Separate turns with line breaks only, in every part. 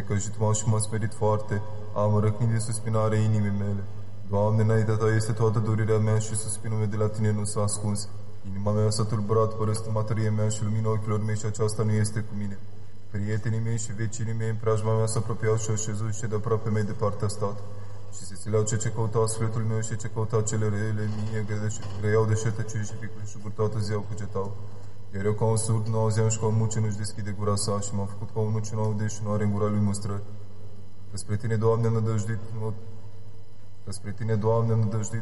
necăjit m-am și m-am smerit foarte, am răcnit de suspinarea inimii mele. Doamne, înaintea Ta este toată dorirea mea și suspinul meu de la Tine nu s-a ascuns. Inima mea s-a tulburat, părăsind materia mea și lumina ochilor mei și aceasta nu este cu mine. Prietenii mei și vecinii mei în preajma mea s-a apropiat și au șezut și de aproape mei departe a stat. Și se țileau ce căuta sufletul meu și ce căuta cele rele mie, grăiau de șertăciuni și ficlușuguri toată ziua cugetau. Iar eu ca un surd nu auzeam și ca un muce nu-și deschide gura sa și m-am făcut ca unul ce nu aude și nu are în gura lui mustrări. Despre Tine, Doamne, am nădăjduit, despre Tine, Doamne, am nădăjduit.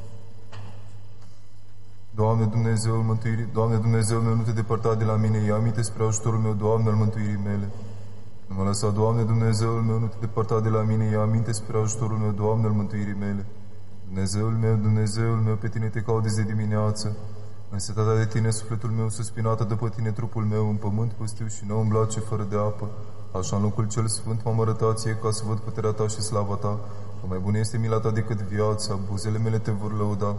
Doamne Dumnezeul mântuirii, Doamne Dumnezeul meu, nu Te depărta de la mine, ia aminte spre ajutorul meu, Doamne, al mântuirii mele. Nu mă lăsa, Doamne Dumnezeul meu, nu Te depărta de la mine, ia aminte spre ajutorul meu, Doamne, al mântuirii mele. Dumnezeul meu, pe Tine Te caut de dimineață. Însetata de Tine, sufletul meu, suspinată după Tine, trupul meu, în pământ pustiu și neumblace fără de apă. Așa în locul cel sfânt m-am arătat Ție, ca să văd puterea Ta și slava Ta. Că mai bună este mila Ta decât viața, buzele mele Te vor lăuda.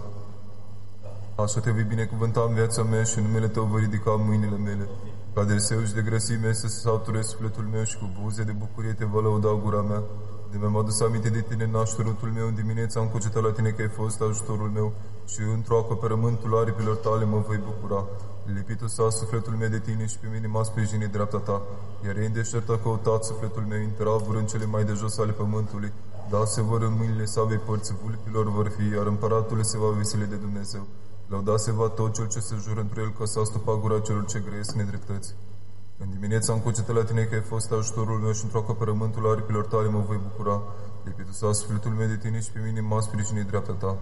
Așa Te voi binecuvânta în viața mea și numele Tău voi ridica în mâinile mele. Ca de seu și de grăsime să se sature sufletul meu și cu buze de bucurie Te va lăuda gura mea. De mi-am adus aminte de Tine în nașterutul meu, în dimineața am cugetat la Tine că ai fost ajutorul meu și într-o acoperământul aripilor Tale mă voi bucura. Lipitul s-a sufletul meu de Tine și pe mine m-a sprijinit dreapta Ta, iar ei în deșert a căutat sufletul meu, interavuri în cele mai de jos ale pământului, da se vor în mâinile Savei părți, vulpilor vor fi, iar împăratul se va veseli de Dumnezeu. Lăuda se va tot cel ce se jură într el, că s-a stupat gura celor ce grăiesc nedreptăți. În dimineața am cugetat la Tine că ai fost ajutorul meu și într-o acoperământul aripilor Tale mă voi bucura. Lipitul s-a sufletul meu de Tine și pe mine m-a sprijinit dreapta Ta.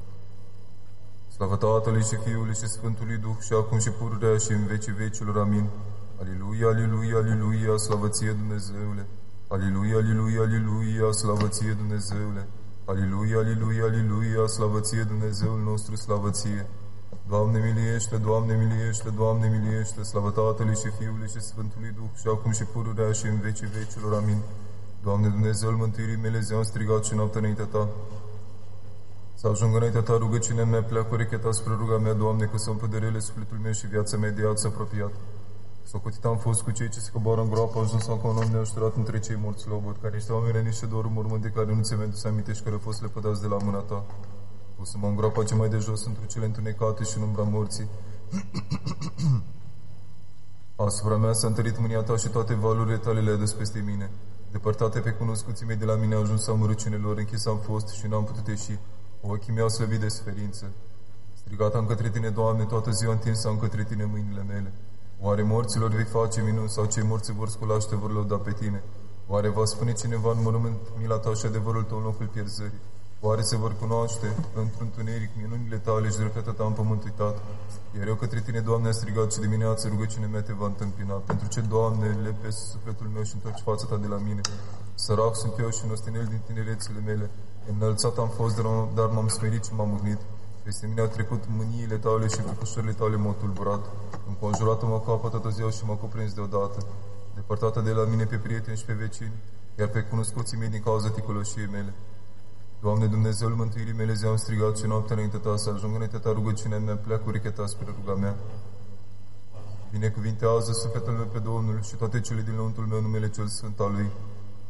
Slavă Tatălui și Fiului și Sfântului Duh și acum și pururea și în vecii vecilor. Amin. Aliluia, aliluia, aliluia, slavă Ție, Dumnezeule. Aliluia, aliluia, aliluia, slavă Ție, Dumnezeule. Aliluia, aliluia, aliluia, slavă Ție, Dumnezeul nostru, slavă Ție. Doamne miliește, Doamne miliește, Doamne miliește, slavă Tatălui și Fiului și Sfântului Duh și acum și pururea și în vecii vecilor. Amin. Doamne Dumnezeul mântuirii mele, zi am strigat și noaptea înaintea Ta. Să ajungă înaintea Ta rugăciunea mea, pleacă urechea Ta spre ruga mea, Doamne, că să împădă rele sufletul meu și viața mea de ați apropiat. Socotit am fost cu cei ce se coboară în groapă, ajuns ca un om neașterat între cei morți lobot, care niște oameni răniți și doar un mormânt de care nu ți-ai adus aminte și care au fost lepădați de la mâna Ta. O să mă îngroapa ce mai de jos într cele întunecate și în umbra morții. Asupra mea s-a întărit mânia Ta și toate valurile Tale le-ai adus peste mine. Depărtate pe cunoscuții mei de la mine, ajuns am râciunilor, închis am fost și n-am putut ieși. Ochii mei au slăbit de suferință. Strigat am către Tine, Doamne, toată ziua întins am către Tine mâinile mele. Oare morților vei face minuni sau cei morți vor scula și Te vor lăuda pe Tine? Oare va spune cineva în mormânt mila Ta și adevărul Tău în locul pierzării? Oare se vor cunoaște într-un întuneric minunile Tale și dreptatea Ta în pământ uitat? Iar eu către Tine, Doamne, am strigat și dimineață rugăciunea mea Te va întâmpina. Pentru ce, Doamne, lepezi sufletul meu și întorci fața Ta de la mine? Sărac sunt eu și nostinel din tinerețele mele. Înălțat am fost, dar m-am smerit și m-am ugnit. Peste mine au trecut mâniile Tale și fricoșările Tale m-au tulburat. Înconjurat-mă cu apă toată ziua și m-a cuprins deodată. Depărtată de la mine pe prieteni și pe vecini, iar pe cunoscuții mei din cauza ticăloșiei mele. Doamne Dumnezeul mântuirii mele, zi am strigat și noaptea înaintea Ta, să ajungă înaintea Ta rugăciunea mea, pleacă urechea Ta spre ruga mea. Binecuvintează sufletul meu pe Domnul și toate cele din lăuntul meu numele cel sfânt al Lui.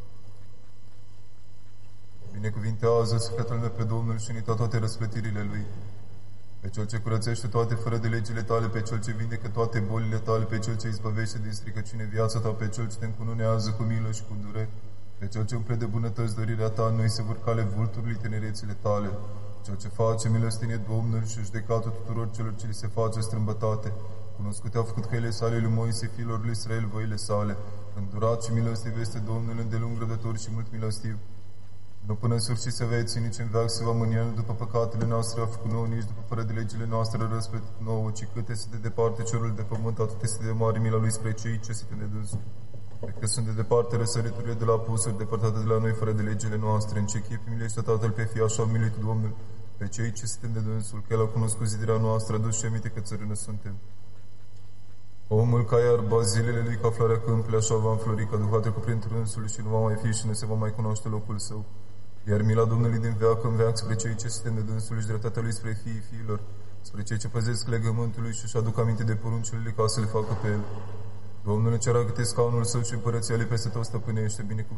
Binecuvintează sufletul meu pe Domnul și unita toate răsplătirile Lui. Pe Cel ce curățește toate fără de legile Tale, pe Cel ce vindecă toate bolile Tale, pe Cel ce izbăvește din stricăciune viața Ta, pe Cel ce Te încununează cu milă și cu dureri, pe Cel ce umple de bunătăți dorirea Ta, noi se vor cale vulturile tinerețile Tale, Cel ce face milostenie Domnul și judecatul tuturor celor ce li se face strâmbătate. Cunoscute a făcut căile Sale lui Moise, fiilor lui Israel, voile Sale. Îndurat și milostiv este Domnul, îndelung răbdător și mult milostiv. Nu până în sfârșit se va ții nici în veac, se va mânia, nu după păcatele noastre a făcut nouă, nici după fără de legile noastre a răsplătit nouă, ci cât este de departe cerul de pământ, atât este de mare mila Lui spre cei ce se tem de dânsul. Că sunt de departe răsăriturile de la apusuri, depărtate de la noi fără de legile noastre, în ce chip milește Tatăl pe Fii, așa milit Domnul, pe cei ce se tem de dânsul, că El a cunoscut zidirea noastră, adus și aminte că țărână suntem. Omul ca iarba, zilele lui ca floarea câmpului, așa va înflori, ca duhate cuprintr însului și nu va mai fi și nu se va mai cunoaște locul său. Iar mila Domnului din veac în veac spre cei ce se tem de dânsul și dreptatea Lui spre fiii fiilor, spre cei ce păzesc legământul Lui și își aduc aminte de poruncile ca să le facă pe El. Domnul încerca câte scaunul Său și împărăția Lui peste tot stăpânește, binecuvânt.